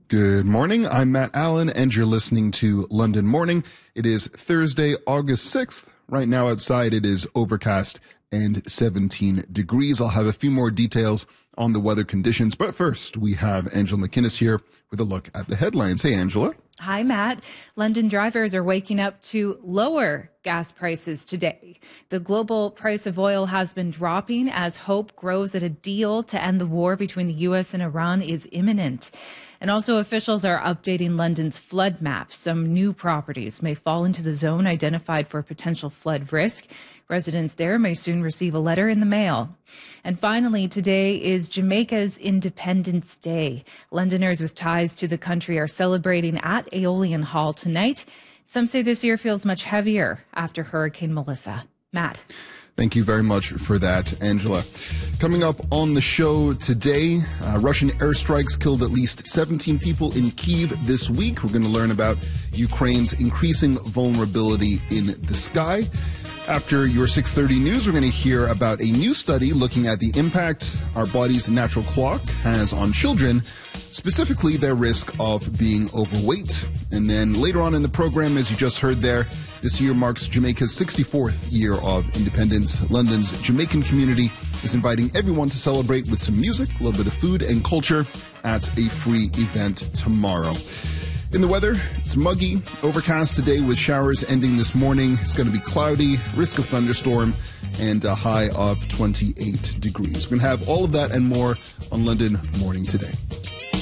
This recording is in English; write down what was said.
Good morning. I'm Matt Allen, and you're listening to London Morning. It is Thursday, August 6th. Right now outside it is overcast and 17 degrees. I'll have a few more details on the weather conditions, but first we have Angela McInnes here with a look at the headlines. Hey, Angela. Hi, Matt. London drivers are waking up to lower gas prices today. The global price of oil has been dropping as hope grows that a deal to end the war between the U.S. and Iran is imminent. And also officials are updating London's flood map. Some new properties may fall into the zone identified for potential flood risk. Residents there may soon receive a letter in the mail. And finally, today is Jamaica's Independence Day. Londoners with ties to the country are celebrating at Aeolian Hall tonight. Some say this year feels much heavier after Hurricane Melissa. Matt. Thank you very much for that, Angela. Coming up on the show today, Russian airstrikes killed at least 17 people in Kyiv this week. We're going to learn about Ukraine's increasing vulnerability in the sky. After your 6:30 news, we're going to hear about a new study looking at the impact our body's natural clock has on children, specifically their risk of being overweight. And then later on in the program, as you just heard there, this year marks Jamaica's 64th year of independence. London's Jamaican community is inviting everyone to celebrate with some music, a little bit of food and culture at a free event tomorrow. In the weather, it's muggy, overcast today with showers ending this morning. It's going to be cloudy, risk of thunderstorm, and a high of 28 degrees. We're going to have all of that and more on London Morning today.